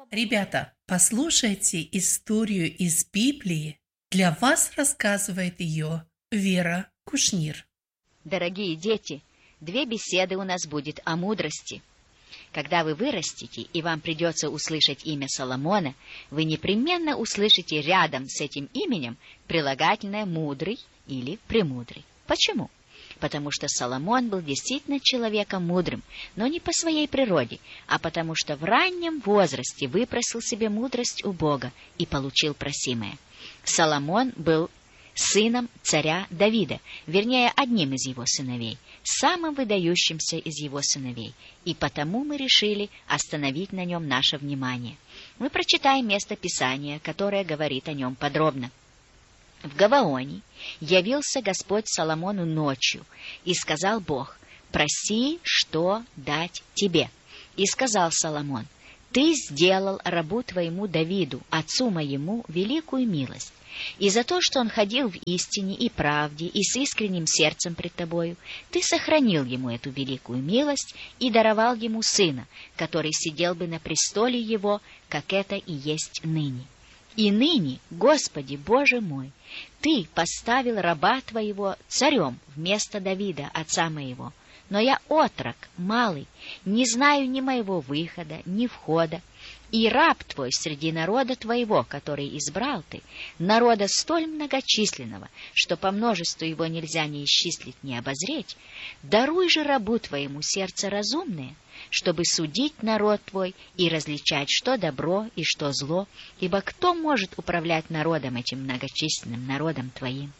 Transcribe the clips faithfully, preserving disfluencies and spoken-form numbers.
ребята, послушайте историю из Библии. Для вас рассказывает ее Вера Кушнир. Дорогие дети, две беседы у нас будет о мудрости. Когда вы вырастете, и вам придется услышать имя Соломона, вы непременно услышите рядом с этим именем прилагательное «мудрый» или «премудрый». Почему? Потому что Соломон был действительно человеком мудрым, но не по своей природе, а потому что в раннем возрасте выпросил себе мудрость у Бога и получил просимое. Соломон был сыном царя Давида, вернее, одним из его сыновей, самым выдающимся из его сыновей, и потому мы решили остановить на нем наше внимание. Мы прочитаем место Писания, которое говорит о нем подробно. В Гаваоне явился Господь Соломону ночью, и сказал Бог: «Проси, что дать тебе». И сказал Соломон: «Ты сделал рабу твоему Давиду, отцу моему, великую милость, и за то, что он ходил в истине и правде и с искренним сердцем пред тобою, ты сохранил ему эту великую милость и даровал ему сына, который сидел бы на престоле его, как это и есть ныне. И ныне, Господи Боже мой, ты поставил раба твоего царем вместо Давида, отца моего. Но я отрок, малый, не знаю ни моего выхода, ни входа. И раб твой среди народа твоего, который избрал ты, народа столь многочисленного, что по множеству его нельзя ни исчислить, ни обозреть, даруй же рабу твоему сердце разумное, чтобы судить народ твой и различать, что добро и что зло, ибо кто может управлять народом этим многочисленным народом твоим?»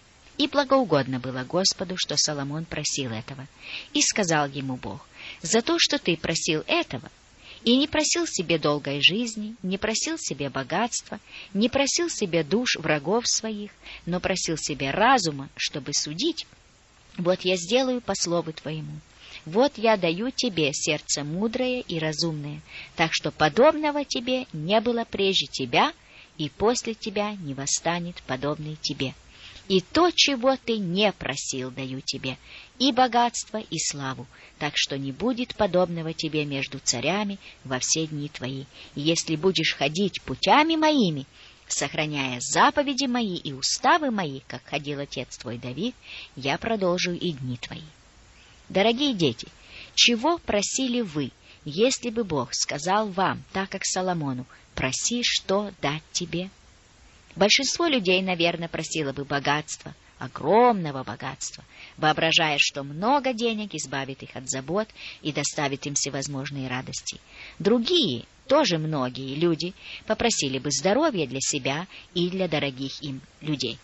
И благоугодно было Господу, что Соломон просил этого. И сказал ему Бог: «За то, что ты просил этого, и не просил себе долгой жизни, не просил себе богатства, не просил себе душ врагов своих, но просил себе разума, чтобы судить, вот я сделаю по слову твоему. Вот я даю тебе сердце мудрое и разумное, так что подобного тебе не было прежде тебя, и после тебя не восстанет подобный тебе. И то, чего ты не просил, даю тебе, и богатство, и славу, так что не будет подобного тебе между царями во все дни твои. И если будешь ходить путями моими, сохраняя заповеди мои и уставы мои, как ходил отец твой Давид, я продолжу и дни твои». Дорогие дети, чего просили вы, если бы Бог сказал вам, так как Соломону: «Проси, что дать тебе»? Большинство людей, наверное, просило бы богатства, огромного богатства, воображая, что много денег избавит их от забот и доставит им всевозможные радости. Другие, тоже многие люди, попросили бы здоровья для себя и для дорогих им людей.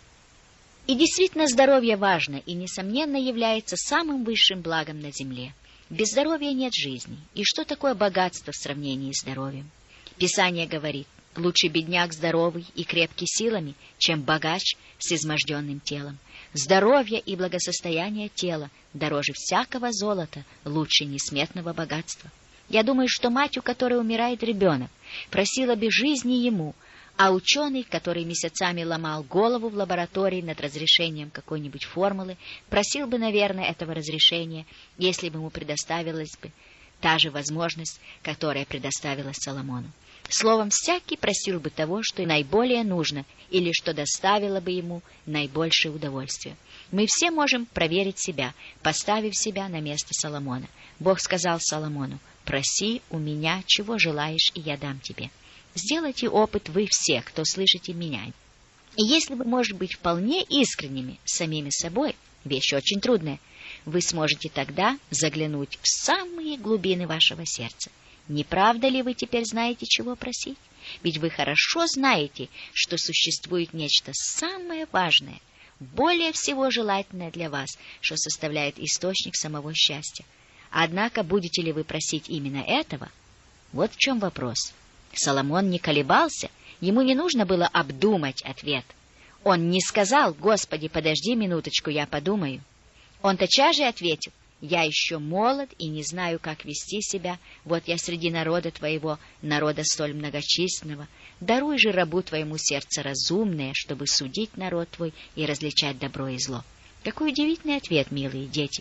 И действительно, здоровье важно и, несомненно, является самым высшим благом на земле. Без здоровья нет жизни. И что такое богатство в сравнении с здоровьем? Писание говорит: «Лучше бедняк здоровый и крепкий силами, чем богач с изможденным телом. Здоровье и благосостояние тела дороже всякого золота, лучше несметного богатства». Я думаю, что мать, у которой умирает ребенок, просила бы жизни ему, а ученый, который месяцами ломал голову в лаборатории над разрешением какой-нибудь формулы, просил бы, наверное, этого разрешения, если бы ему предоставилась бы та же возможность, которая предоставилась Соломону. Словом, всякий просил бы того, что наиболее нужно, или что доставило бы ему наибольшее удовольствие. Мы все можем проверить себя, поставив себя на место Соломона. Бог сказал Соломону: «Проси у меня, чего желаешь, и я дам тебе». Сделайте опыт вы все, кто слышите меня. И если вы, может быть, вполне искренними с самими собой, вещь очень трудная, вы сможете тогда заглянуть в самые глубины вашего сердца. Не правда ли вы теперь знаете, чего просить? Ведь вы хорошо знаете, что существует нечто самое важное, более всего желательное для вас, что составляет источник самого счастья. Однако будете ли вы просить именно этого? Вот в чем вопрос. Соломон не колебался, ему не нужно было обдумать ответ. Он не сказал: «Господи, подожди минуточку, я подумаю». Он тотчас же ответил: «Я еще молод и не знаю, как вести себя. Вот я среди народа твоего, народа столь многочисленного. Даруй же рабу твоему сердце разумное, чтобы судить народ твой и различать добро и зло». Какой удивительный ответ, милые дети!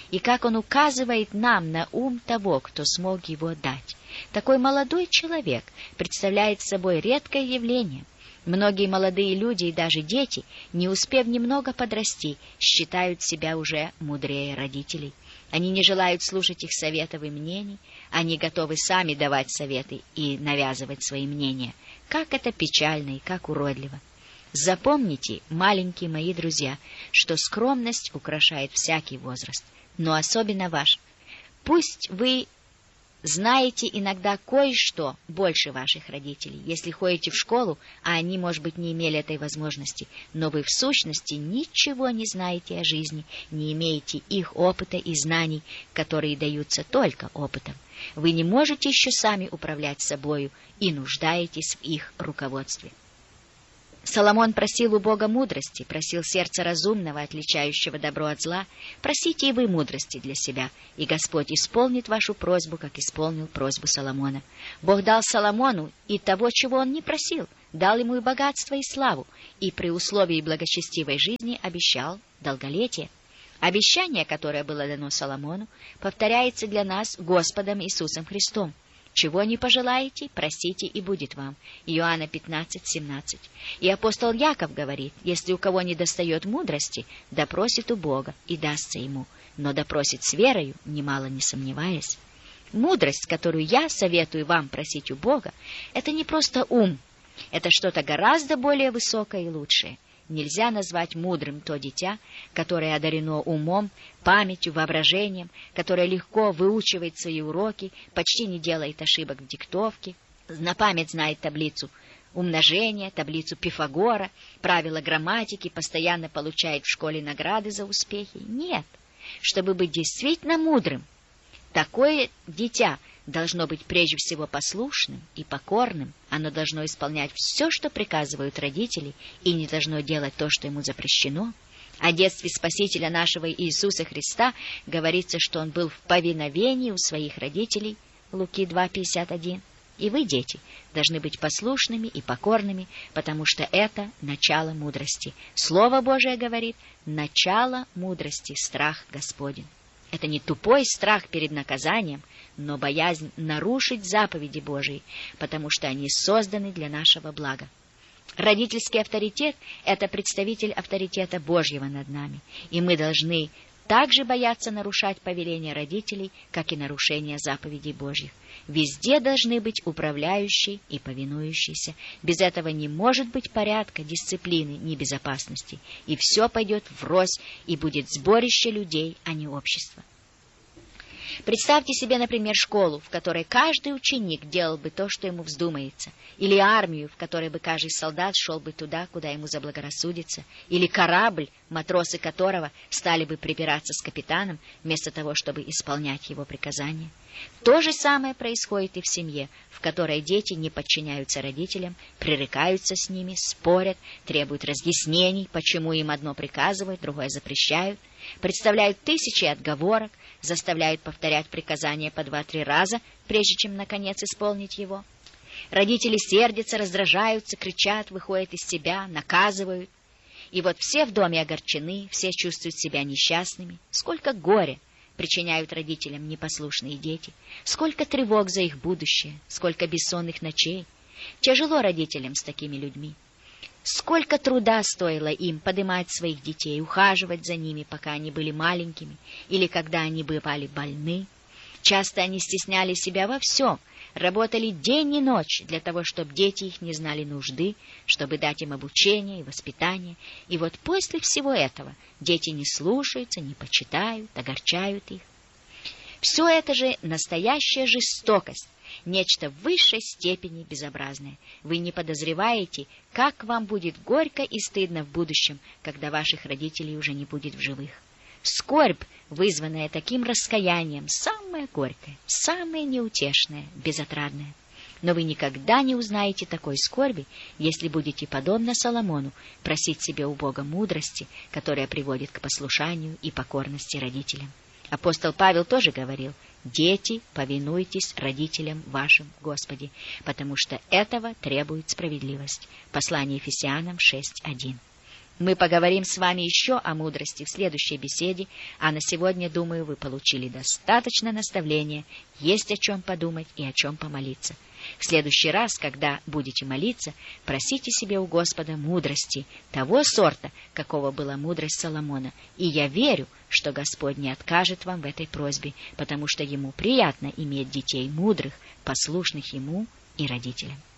и как он указывает нам на ум того, кто смог его дать. Такой молодой человек представляет собой редкое явление. Многие молодые люди и даже дети, не успев немного подрасти, считают себя уже мудрее родителей. Они не желают слушать их советов и мнений, они готовы сами давать советы и навязывать свои мнения. Как это печально и как уродливо! Запомните, маленькие мои друзья, что скромность украшает всякий возраст, но особенно ваш. Пусть вы знаете иногда кое-что больше ваших родителей, если ходите в школу, а они, может быть, не имели этой возможности, но вы в сущности ничего не знаете о жизни, не имеете их опыта и знаний, которые даются только опытом. Вы не можете еще сами управлять собою и нуждаетесь в их руководстве. Соломон просил у Бога мудрости, просил сердца разумного, отличающего добро от зла. Просите и вы мудрости для себя, и Господь исполнит вашу просьбу, как исполнил просьбу Соломона. Бог дал Соломону и того, чего он не просил, дал ему и богатство, и славу, и при условии благочестивой жизни обещал долголетие. Обещание, которое было дано Соломону, повторяется для нас Господом Иисусом Христом. Чего не пожелаете, просите, и будет вам. Иоанна пятнадцать семнадцать. И апостол Яков говорит, если у кого не достает мудрости, да просит у Бога, и дастся ему, но да просит с верою, немало не сомневаясь. Мудрость, которую я советую вам просить у Бога, это не просто ум, это что-то гораздо более высокое и лучшее. Нельзя назвать мудрым то дитя, которое одарено умом, памятью, воображением, которое легко выучивает свои уроки, почти не делает ошибок в диктовке, на память знает таблицу умножения, таблицу Пифагора, правила грамматики, постоянно получает в школе награды за успехи. Нет, чтобы быть действительно мудрым, такое дитя должно быть прежде всего послушным и покорным, оно должно исполнять все, что приказывают родители, и не должно делать то, что ему запрещено. О детстве Спасителя нашего Иисуса Христа говорится, что он был в повиновении у своих родителей, Луки два пятьдесят один. И вы, дети, должны быть послушными и покорными, потому что это начало мудрости. Слово Божие говорит: начало мудрости — страх Господень. Это не тупой страх перед наказанием, но боязнь нарушить заповеди Божии, потому что они созданы для нашего блага. Родительский авторитет — это представитель авторитета Божьего над нами, и мы должны также бояться нарушать повеления родителей, как и нарушения заповедей Божьих. Везде должны быть управляющие и повинующиеся. Без этого не может быть порядка, дисциплины, ни безопасности, и все пойдет врозь, и будет сборище людей, а не общество. Представьте себе, например, школу, в которой каждый ученик делал бы то, что ему вздумается, или армию, в которой бы каждый солдат шел бы туда, куда ему заблагорассудится, или корабль, матросы которого стали бы припираться с капитаном, вместо того, чтобы исполнять его приказания. То же самое происходит и в семье, в которой дети не подчиняются родителям, пререкаются с ними, спорят, требуют разъяснений, почему им одно приказывают, другое запрещают, представляют тысячи отговорок, заставляют повторять приказания по два-три раза, прежде чем, наконец, исполнить его. Родители сердятся, раздражаются, кричат, выходят из себя, наказывают. И вот все в доме огорчены, все чувствуют себя несчастными. Сколько горя причиняют родителям непослушные дети, сколько тревог за их будущее, сколько бессонных ночей. Тяжело родителям с такими людьми. Сколько труда стоило им поднимать своих детей, ухаживать за ними, пока они были маленькими, или когда они бывали больны. Часто они стесняли себя во всем, работали день и ночь для того, чтобы дети их не знали нужды, чтобы дать им обучение и воспитание. И вот после всего этого дети не слушаются, не почитают, огорчают их. Все это же настоящая жестокость, нечто в высшей степени безобразное. Вы не подозреваете, как вам будет горько и стыдно в будущем, когда ваших родителей уже не будет в живых. Скорбь, вызванная таким раскаянием, самая горькая, самая неутешная, безотрадная. Но вы никогда не узнаете такой скорби, если будете, подобно Соломону, просить себе у Бога мудрости, которая приводит к послушанию и покорности родителям. Апостол Павел тоже говорил: «Дети, повинуйтесь родителям вашим в Господе, потому что этого требует справедливость». Послание Ефесянам шесть один. Мы поговорим с вами еще о мудрости в следующей беседе, а на сегодня, думаю, вы получили достаточно наставления, есть о чем подумать и о чем помолиться. В следующий раз, когда будете молиться, просите себе у Господа мудрости, того сорта, какого была мудрость Соломона, и я верю, что Господь не откажет вам в этой просьбе, потому что Ему приятно иметь детей мудрых, послушных Ему и родителям.